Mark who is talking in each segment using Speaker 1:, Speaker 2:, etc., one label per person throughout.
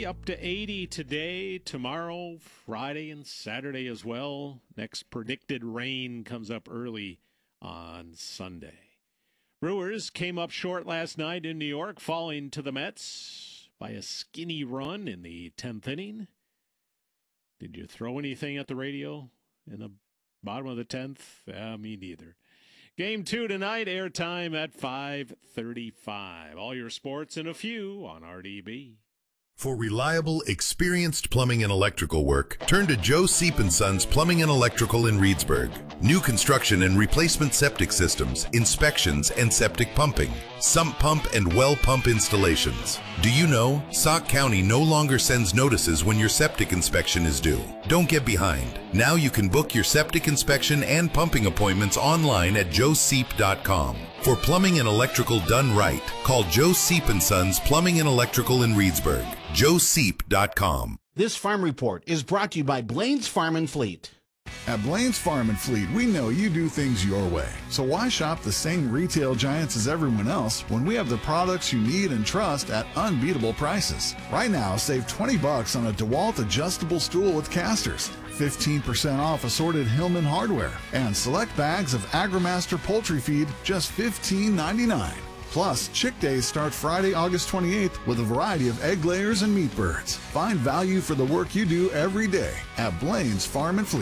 Speaker 1: up to 80 today, tomorrow, Friday, and Saturday as well. Next predicted rain comes up early on Sunday. Brewers came up short last night in New York, falling to the Mets by a skinny run in the 10th inning. Did you throw anything at the radio in the bottom of the 10th? Me neither. Game 2 tonight, airtime at 5:35. All your sports in a few on RDB.
Speaker 2: For reliable, experienced plumbing and electrical work, turn to Joe Seep & Sons Plumbing and Electrical in Reedsburg. New construction and replacement septic systems, inspections, and septic pumping, sump pump and well pump installations. Do you know Sauk County no longer sends notices when your septic inspection is due? Don't get behind. Now you can book your septic inspection and pumping appointments online at joeseep.com. For plumbing and electrical done right, call Joe Seep & Sons Plumbing and Electrical in Reedsburg. joeseep.com.
Speaker 3: This farm report is brought to you by Blaine's Farm and Fleet.
Speaker 4: At Blaine's Farm and Fleet, we know you do things your way. So why shop the same retail giants as everyone else when we have the products you need and trust at unbeatable prices? Right now, save $20 on a DeWalt adjustable stool with casters, 15% off assorted Hillman hardware, and select bags of AgriMaster poultry feed, just $15.99. Plus, Chick Days start Friday, August 28th with a variety of egg layers and meat birds. Find value for the work you do every day at Blaine's Farm and Fleet.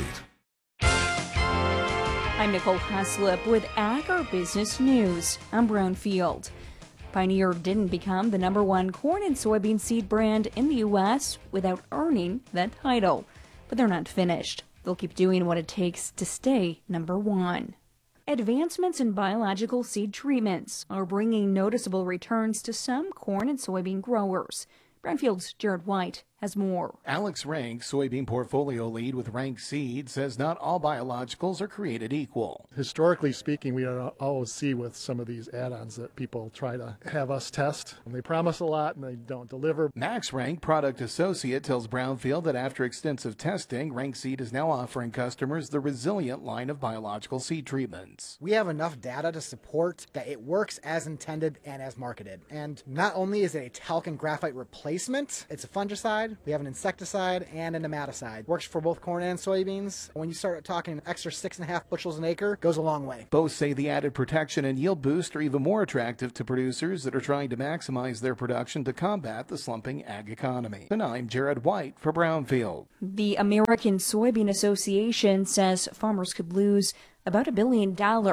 Speaker 5: I'm Nicole Haslip with Agribusiness News. I'm Brownfield. Pioneer didn't become the #1 corn and soybean seed brand in the U.S. without earning that title. But they're not finished. They'll keep doing what it takes to stay #1. Advancements in biological seed treatments are bringing noticeable returns to some corn and soybean growers. Brownfield's Jared White has more.
Speaker 6: Alex Rank, soybean portfolio lead with Rank Seed, says not all biologicals are created equal.
Speaker 7: Historically speaking, we always see with some of these add-ons that people try to have us test. And they promise a lot and they don't deliver.
Speaker 6: Max Rank, product associate, tells Brownfield that after extensive testing, Rank Seed is now offering customers the Resilient line of biological seed treatments.
Speaker 8: We have enough data to support that it works as intended and as marketed. And not only is it a talc and graphite replacement, it's a fungicide, we have an insecticide, and a nematicide. Works for both corn and soybeans. When you start talking an extra 6.5 bushels an acre, goes a long way.
Speaker 6: Both say the added protection and yield boost are even more attractive to producers that are trying to maximize their production to combat the slumping ag economy. And I'm Jared White for Brownfield.
Speaker 5: The American Soybean Association says farmers could lose about $1 billion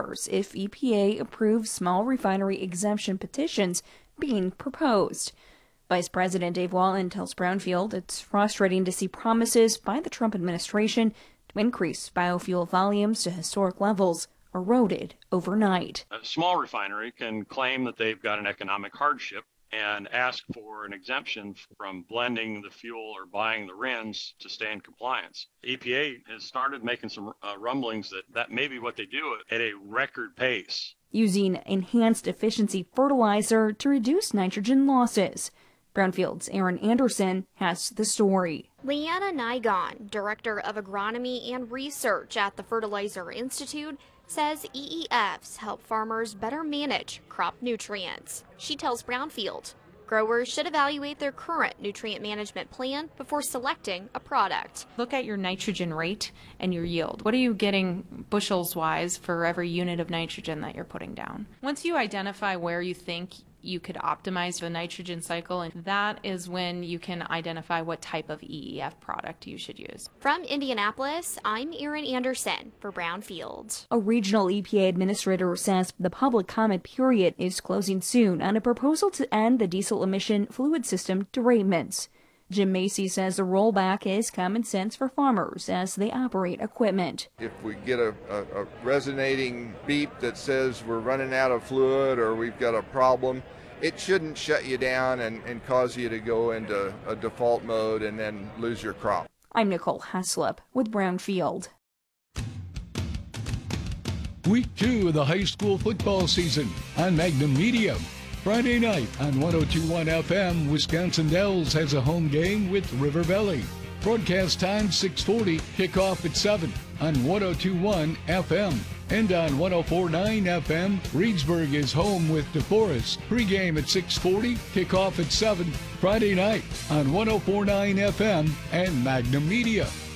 Speaker 5: if EPA approves small refinery exemption petitions being proposed. Vice President Dave Wallen tells Brownfield it's frustrating to see promises by the Trump administration to increase biofuel volumes to historic levels eroded overnight.
Speaker 9: A small refinery can claim that they've got an economic hardship and ask for an exemption from blending the fuel or buying the RINs to stay in compliance. The EPA has started making some rumblings that may be what they do at a record pace.
Speaker 5: Using enhanced efficiency fertilizer to reduce nitrogen losses. Brownfield's Aaron Anderson has the story.
Speaker 10: Leanna Nigon, Director of Agronomy and Research at the Fertilizer Institute, says EEFs help farmers better manage crop nutrients. She tells Brownfield growers should evaluate their current nutrient management plan before selecting a product.
Speaker 11: Look at your nitrogen rate and your yield. What are you getting bushels-wise for every unit of nitrogen that you're putting down? Once you identify where you think you could optimize the nitrogen cycle, and that is when you can identify what type of EEF product you should use.
Speaker 10: From Indianapolis, I'm Erin Anderson for Brownfield.
Speaker 5: A regional EPA administrator says the public comment period is closing soon on a proposal to end the diesel emission fluid system derailments. Jim Macy says the rollback is common sense for farmers as they operate equipment.
Speaker 12: If we get a resonating beep that says we're running out of fluid or we've got a problem, it shouldn't shut you down and cause you to go into a default mode and then lose your crop.
Speaker 5: I'm Nicole Haslip with Brownfield.
Speaker 13: Week 2 of the high school football season on Magnum Media. Friday night on 102.1 FM, Wisconsin Dells has a home game with River Valley. Broadcast time 6:40, kickoff at 7 on 102.1 FM. And on 104.9 FM, Reedsburg is home with DeForest. Pre-game at 6:40, kickoff at 7, Friday night on 104.9 FM and Magnum Media.